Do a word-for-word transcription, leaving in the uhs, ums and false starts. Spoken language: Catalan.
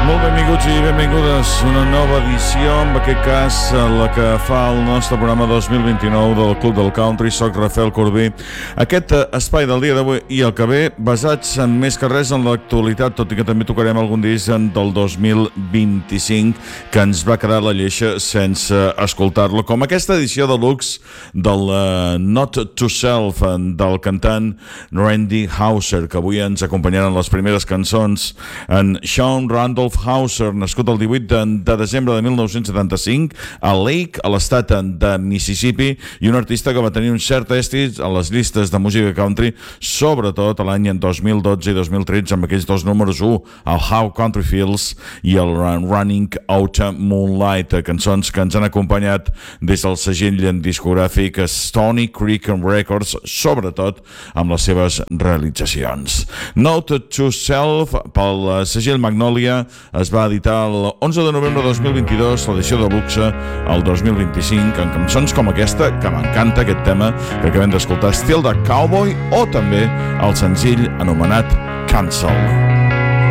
Molt benvinguts i benvingudes a una nova edició, en aquest cas la que fa el nostre programa dos mil vint-i-nou del Club del Country. Soc Rafael Corbí. Aquest espai del dia d'avui i el que ve basats en més que res en l'actualitat, tot i que també tocarem algun disc del dos mil vint-i-cinc que ens va quedar la lleixa sense escoltar-lo, com aquesta edició de luxe del uh, Not to Self del cantant Randy Houser, que avui ens acompanyaran les primeres cançons. En Sean Randolph Houser, nascut el divuit de, de desembre de mil nou-cents setanta-cinc a Lake, a l'estat de Mississippi, i un artista que va tenir un cert èxit a les llistes de música country, sobretot l'any dos mil dotze i dos mil tretze, amb aquells dos números u, el How Country Feels i el Running Out Moonlight, cançons que ens han acompanyat des del segell discogràfic Stony Creek Records, sobretot amb les seves realitzacions. Note to Self pel segell Magnolia es va editar l'onze de novembre de dos mil vint-i-dos, l'edició de luxe el dos mil vint-i-cinc, amb cançons com aquesta, que m'encanta aquest tema que acabem d'escoltar, estil de Cowboy, o també el senzill anomenat Cancel.